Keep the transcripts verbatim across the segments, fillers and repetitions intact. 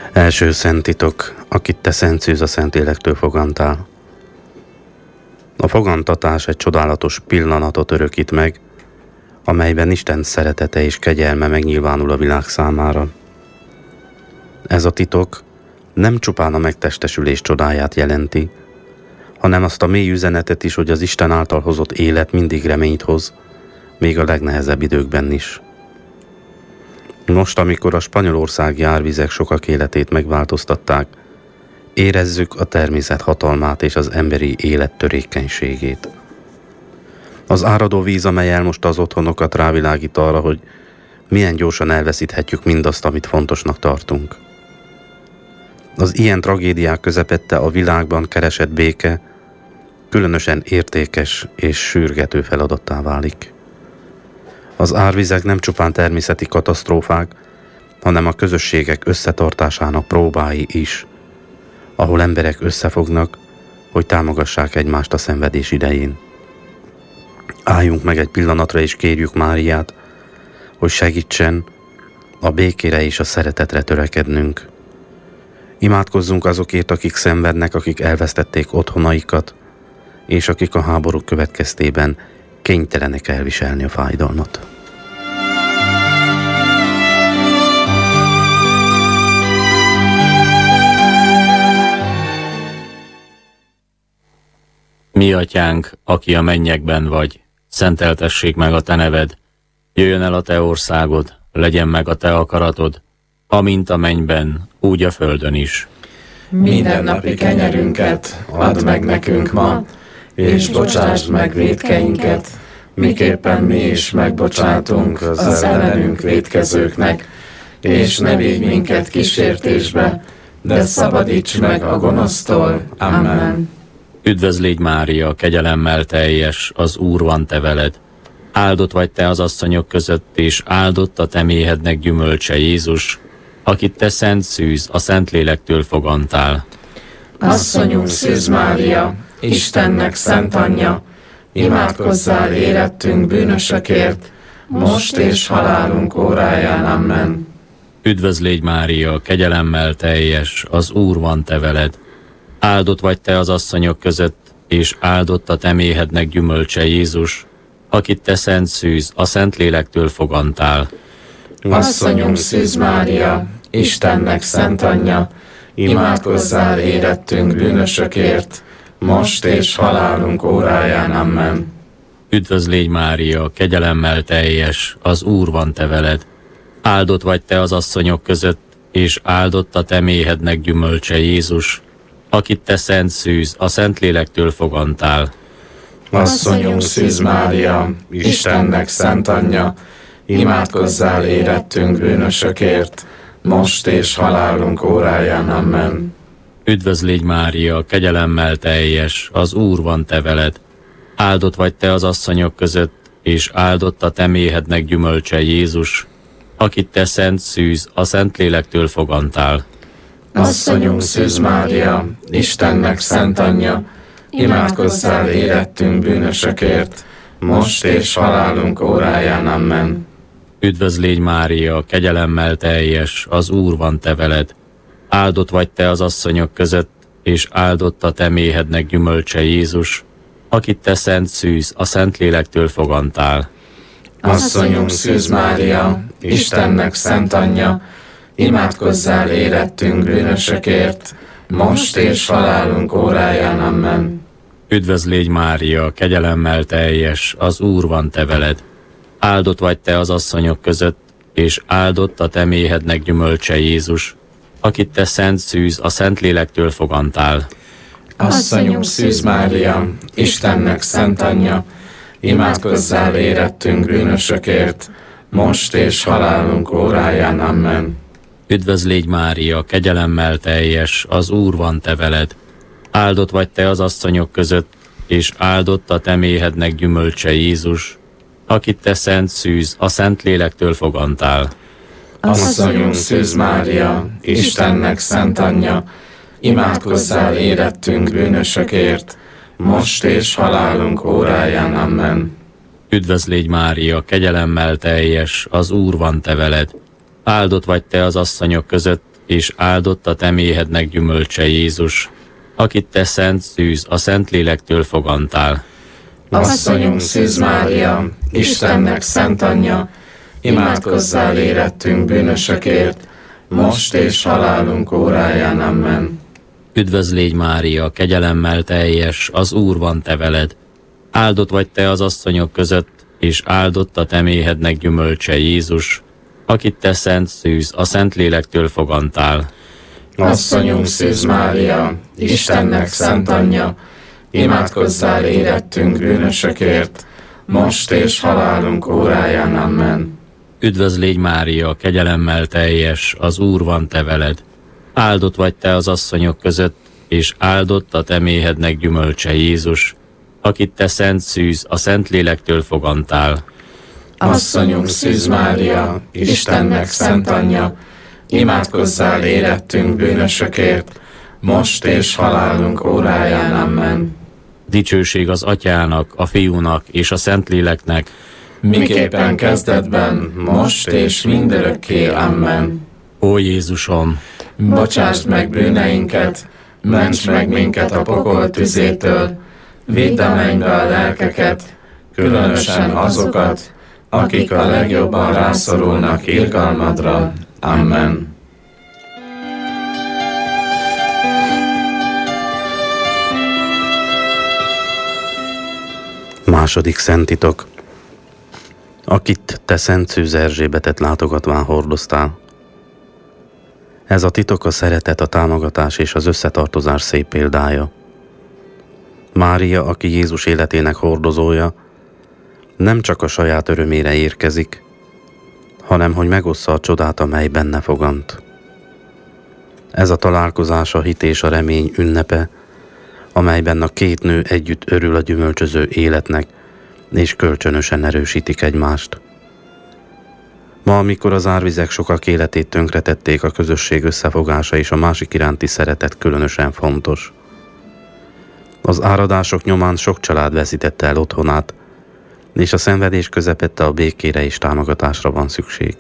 Első szent titok, akit te szent szűz a Szentlélektől fogantál. A fogantatás egy csodálatos pillanatot örökít meg, amelyben Isten szeretete és kegyelme megnyilvánul a világ számára. Ez a titok nem csupán a megtestesülés csodáját jelenti, hanem azt a mély üzenetet is, hogy az Isten által hozott élet mindig reményt hoz, még a legnehezebb időkben is. Most, amikor a spanyolországi árvizek sokak életét megváltoztatták, érezzük a természet hatalmát és az emberi élet törékenységét. Az áradó víz, amely elmosta az otthonokat, rávilágít arra, hogy milyen gyorsan elveszíthetjük mindazt, amit fontosnak tartunk. Az ilyen tragédiák közepette a világban keresett béke különösen értékes és sürgető feladattá válik. Az árvizek nem csupán természeti katasztrófák, hanem a közösségek összetartásának próbái is, ahol emberek összefognak, hogy támogassák egymást a szenvedés idején. Álljunk meg egy pillanatra és kérjük Máriát, hogy segítsen a békére és a szeretetre törekednünk. Imádkozzunk azokért, akik szenvednek, akik elvesztették otthonaikat, és akik a háborúk következtében kénytelenek elviselni a fájdalmat. Mi atyánk, aki a mennyekben vagy, szenteltessék meg a te neved, jöjjön el a te országod, legyen meg a te akaratod, amint a mennyben, úgy a földön is. Mindennapi kenyerünket add meg nekünk ma, és bocsásd meg vétkeinket, miképpen mi is megbocsátunk az ellenünk vétkezőknek, és ne védj minket kísértésbe, de szabadíts meg a gonosztól. Amen. Üdvözl légy Mária, kegyelemmel teljes, az Úr van te veled. Áldott vagy te az asszonyok között, és áldott a te méhednek gyümölcse Jézus, akit te szent szűz, a Szentlélektől fogantál. Asszonyunk Szűz Mária, Istennek szent anyja, imádkozzál érettünk bűnösökért, most és halálunk óráján. Amen. Üdvözl légy Mária, kegyelemmel teljes, az Úr van te veled. Áldott vagy te az asszonyok között, és áldott a te méhednek gyümölcse Jézus, akit te szent szűz, a Szentlélektől fogantál. Asszonyunk Szűz Mária, Istennek szent anyja, imádkozzál érettünk bűnösökért, most és halálunk óráján. Amen. Üdvözl légy Mária, kegyelemmel teljes, az Úr van te veled. Áldott vagy te az asszonyok között, és áldott a te méhednek gyümölcse Jézus, akit te szent szűz, a Szentlélektől fogantál. Asszonyunk Szűz Mária, Istennek szent anyja, imádkozzál érettünk bűnösökért, most és halálunk óráján. Amen. Üdvözl légy Mária, kegyelemmel teljes, az Úr van te veled. Áldott vagy te az asszonyok között, és áldott a te méhednek gyümölcse Jézus, akit te szent szűz, a Szentlélektől fogantál. Asszonyunk Szűz Mária, Istennek szent anyja, imádkozzál érettünk bűnösökért, most és halálunk óráján. Amen. Üdvözl légy Mária, kegyelemmel teljes, az Úr van te veled. Áldott vagy te az asszonyok között, és áldott a te méhednek gyümölcse Jézus, akit te szent szűz, a Szentlélektől fogantál. Asszonyunk Szűz Mária, Istennek szent anyja, imádkozzál érettünk bűnösökért, most és halálunk óráján. Amen. Üdvözl légy Mária, kegyelemmel teljes, az Úr van te veled. Áldott vagy te az asszonyok között, és áldott a te méhednek gyümölcse Jézus, akit te szent szűz, a Szentlélektől fogantál. Asszonyunk Szűz Mária, Istennek szent anyja, imádkozzál érettünk bűnösökért, most és halálunk óráján. Amen. Üdvözl légy Mária, kegyelemmel teljes, az Úr van te veled. Áldott vagy te az asszonyok között, és áldott a te méhednek gyümölcse Jézus, akit te szent szűz, a Szentlélektől fogantál. Asszonyunk Szűz Mária, Istennek szent anyja, imádkozzál érettünk bűnösökért, most és halálunk óráján. Amen. Üdvözl légy Mária, kegyelemmel teljes, az Úr van te veled. Áldott vagy te az asszonyok között, és áldott a te méhednek gyümölcse Jézus, akit te szent szűz a Szentlélektől fogantál. Asszonyunk Szűz Mária, Istennek szent anyja, imádkozzál érettünk bűnösökért, most és halálunk óráján. Amen. Üdvözl légy Mária, kegyelemmel teljes, az Úr van te veled. Áldott vagy te az asszonyok között, és áldott a te méhednek gyümölcse Jézus, akit te szent szűz a Szentlélektől fogantál. Asszonyunk Szűz Mária, Istennek szent anyja, imádkozzál érettünk bűnösökért, most és halálunk óráján. Amen. Üdvözl légy Mária, kegyelemmel teljes, az Úr van te veled. Áldott vagy te az asszonyok között, és áldott a te méhednek gyümölcse Jézus, akit te szent szűz a Szentlélektől fogantál. Asszonyunk Szűz Mária, Istennek szent anyja, imádkozzál érettünk bűnösökért, most és halálunk óráján. Amen. Dicsőség az Atyának, a Fiúnak és a Szentléleknek, miképpen kezdetben, most és mindörökké. Amen. Ó Jézusom, bocsásd meg bűneinket, ments meg minket a pokol tüzétől, vidd a mennybe a lelkeket, különösen azokat, akik a legjobban rászorulnak irgalmadra. Amen. Második szentitok. Akit te Szent Szűz Erzsébetet látogatván hordoztál. Ez a titok a szeretet, a támogatás és az összetartozás szép példája. Mária, aki Jézus életének hordozója, nem csak a saját örömére érkezik, hanem hogy megossza a csodát, amely benne fogant. Ez a találkozás a hit és a remény ünnepe, amelyben a két nő együtt örül a gyümölcsöző életnek, és kölcsönösen erősítik egymást. Ma, amikor az árvizek sokak életét tönkretették, a közösség összefogása és a másik iránti szeretet különösen fontos. Az áradások nyomán sok család veszítette el otthonát, és a szenvedés közepette a békére és támogatásra van szükség.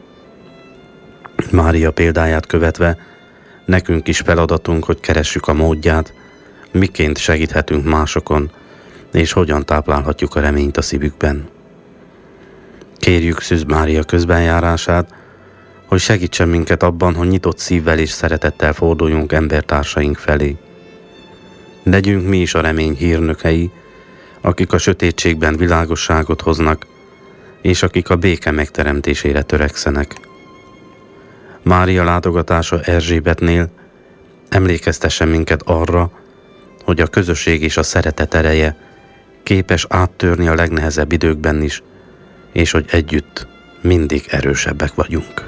Mária példáját követve nekünk is feladatunk, hogy keressük a módját, miként segíthetünk másokon, és hogyan táplálhatjuk a reményt a szívükben. Kérjük Szűz Mária közbenjárását, hogy segítsen minket abban, hogy nyitott szívvel és szeretettel forduljunk embertársaink felé. Legyünk mi is a remény hírnökei, akik a sötétségben világosságot hoznak, és akik a béke megteremtésére törekszenek. Mária látogatása Erzsébetnél emlékeztessen minket arra, hogy a közösség és a szeretet ereje képes áttörni a legnehezebb időkben is, és hogy együtt mindig erősebbek vagyunk.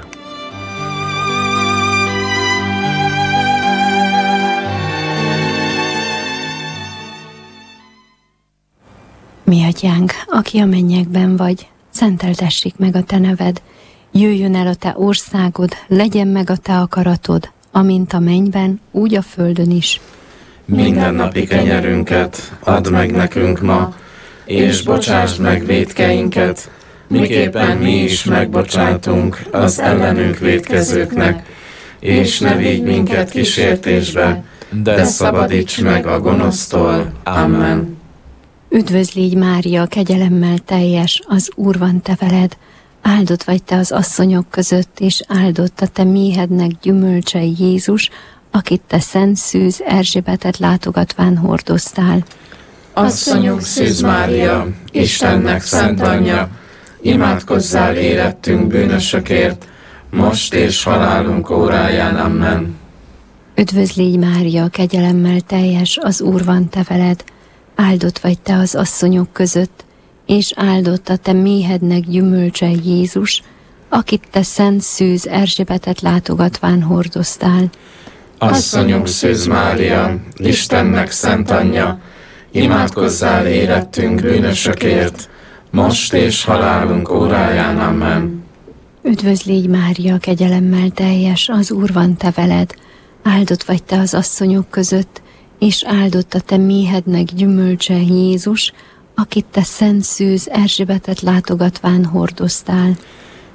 Mi atyánk, aki a mennyekben vagy, szenteltessék meg a te neved, jöjjön el a te országod, legyen meg a te akaratod, amint a mennyben, úgy a földön is. Mindennapi kenyerünket add meg nekünk ma, és bocsásd meg vétkeinket, miképpen mi is megbocsátunk az ellenünk vétkezőknek, és ne vigy minket kísértésbe, de szabadíts meg a gonosztól. Amen. Üdvözl légy Mária, kegyelemmel teljes, az Úr van te veled, áldott vagy te az asszonyok között, és áldott a te méhednek gyümölcse Jézus, akit te Szent Szűz Erzsébetet látogatván hordoztál. Asszonyunk Szűz Mária, Istennek szent anyja, imádkozzál érettünk bűnösökért, most és halálunk óráján. Amen. Üdvözl légy Mária, kegyelemmel teljes, az Úr van te veled, áldott vagy te az asszonyok között, és áldott a te méhednek gyümölcse Jézus, akit te Szent Szűz Erzsébetet látogatván hordoztál. Asszonyunk Szűz Mária, Istennek szent anyja, imádkozzál érettünk bűnösökért, most és halálunk óráján. Amen. Üdvözl légy Mária, kegyelemmel teljes, az Úr van te veled, áldott vagy te az asszonyok között, és áldott a te méhednek gyümölcse Jézus, akit te Szent Szűz Erzsébetet látogatván hordoztál.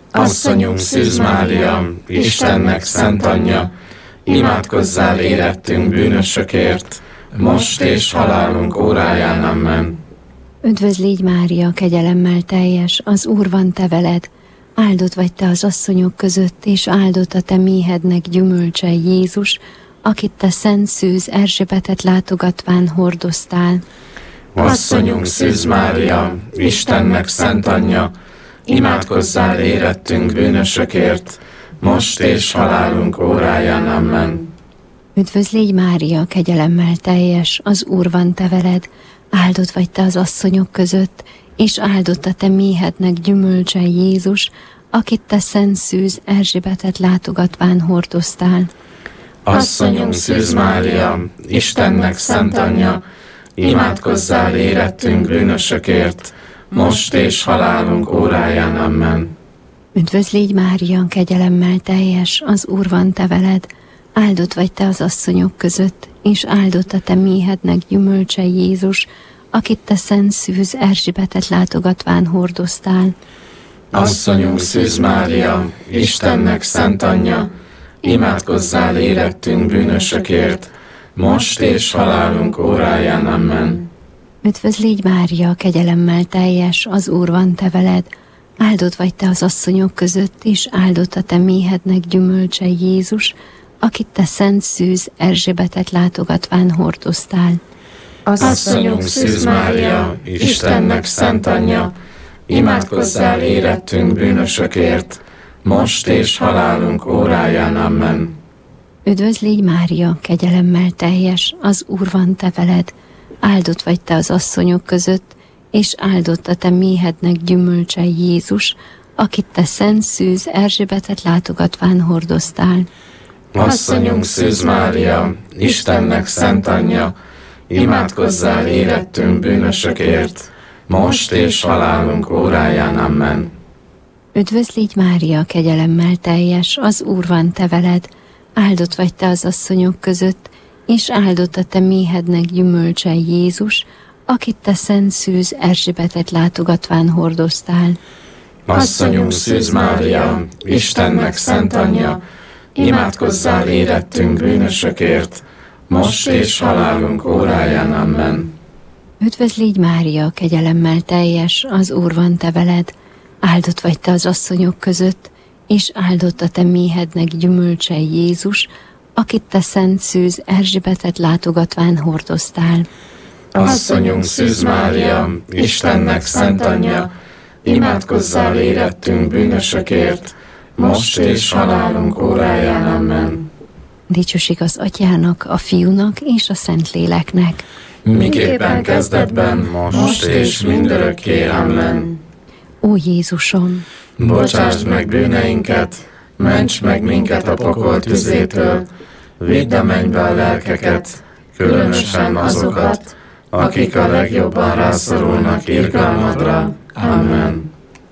Asszonyunk Szűz Mária, Istennek szent anyja, imádkozzál érettünk bűnösökért, most és halálunk óráján. Amen. Üdvözl légy Mária, kegyelemmel teljes, az Úr van te veled, áldott vagy te az asszonyok között, és áldott a te méhednek gyümölcse Jézus, akit te Szent Szűz Erzsébetet látogatván hordoztál. Asszonyunk Szűz Mária, Istennek szent anyja, imádkozzál érettünk bűnösökért, most és halálunk óráján. Amen. Üdvözl légy Mária, kegyelemmel teljes, az Úr van te veled, áldott vagy te az asszonyok között, és áldott a te méhednek gyümölcse Jézus, akit te Szent Szűz Erzsébetet látogatván hordoztál. Asszonyunk Szűz Mária, Istennek szent anyja, imádkozzál érettünk bűnösökért, most és halálunk óráján. Amen. Üdvözl légy Mária, kegyelemmel teljes, az Úr van te veled, áldott vagy te az asszonyok között, és áldott a te méhednek gyümölcse Jézus, akit te Szent Szűz Erzsébetet látogatván hordoztál. Asszonyunk Szűz Mária, Istennek szent anyja, imádkozzál érettünk bűnösökért, most és halálunk óráján. Amen. Üdvözl légy Mária, kegyelemmel teljes, az Úr van te veled, áldott vagy te az asszonyok között, és áldott a te méhednek gyümölcse Jézus, akit te Szent Szűz Erzsébetet látogatván hordoztál. Asszonyunk Szűz Mária, Istennek szent anyja, imádkozzál érettünk bűnösökért, most és halálunk óráján. Amen. Üdvözl légy Mária, kegyelemmel teljes, az Úr van te veled, áldott vagy te az asszonyok között, és áldott a te méhednek gyümölcse Jézus, akit te Szent Szűz Erzsébetet látogatván hordoztál. Asszonyunk Szűz Mária, Istennek szent anyja, imádkozzál érettünk bűnösökért, most és halálunk óráján. Amen. Üdvözl légy Mária, kegyelemmel teljes, az Úr van te veled, áldott vagy te az asszonyok között, és áldott a te méhednek gyümölcse Jézus, akit te Szent Szűz Erzsébetet látogatván hordoztál. Asszonyunk Szűz Mária, Istennek szent anyja, imádkozzál érettünk bűnösökért, most és halálunk óráján. Amen. Üdvözl légy Mária, kegyelemmel teljes, az Úr van te veled, áldott vagy te az asszonyok között, és áldott a te méhednek gyümölcse Jézus, akit te Szent Szűz Erzsébetet látogatván hordoztál. Asszonyunk Szűz Mária, Istennek szent anyja, imádkozzál érettünk bűnösökért, most és halálunk óráján. Amen. Dicsőség az Atyának, a Fiúnak és a Szentléleknek. Miképpen kezdetben, most és mindörökké. Amen. Ó Jézusom, bocsásd meg bűneinket, ments meg minket a pokol tüzétől, vidd a mennybe a lelkeket, különösen azokat, akik a legjobban rászorulnak irgalmadra. Amen.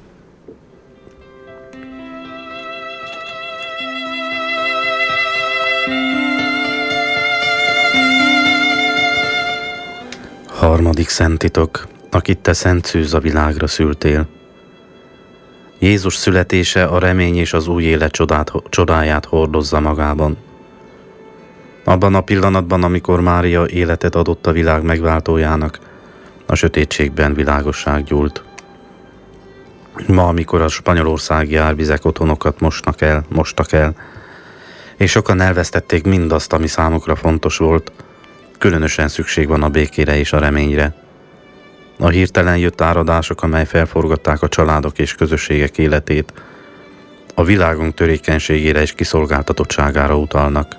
Harmadik szentitok, akit te Szent Szűz a világra szültél. Jézus születése a remény és az új élet csodát, csodáját hordozza magában. Abban a pillanatban, amikor Mária életet adott a világ megváltójának, a sötétségben világosság gyúlt. Ma, amikor a spanyolországi árvizek otthonokat mosnak el, mostak el, és sokan elvesztették mindazt, ami számukra fontos volt, különösen szükség van a békére és a reményre. A hirtelen jött áradások, amely felforgatták a családok és közösségek életét, a világunk törékenységére és kiszolgáltatottságára utalnak.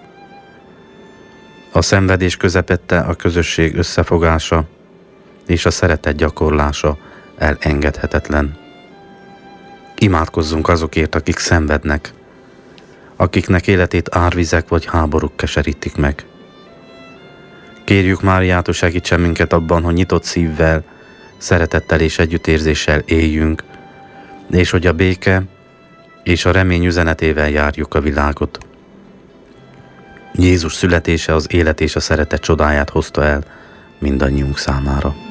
A szenvedés közepette a közösség összefogása és a szeretet gyakorlása elengedhetetlen. Imádkozzunk azokért, akik szenvednek, akiknek életét árvizek vagy háborúk keserítik meg. Kérjük Máriát, hogy segítsen minket abban, hogy nyitott szívvel, szeretettel és együttérzéssel éljünk, és hogy a béke és a remény üzenetével járjuk a világot. Jézus születése az élet és a szeretet csodáját hozta el mindannyiunk számára.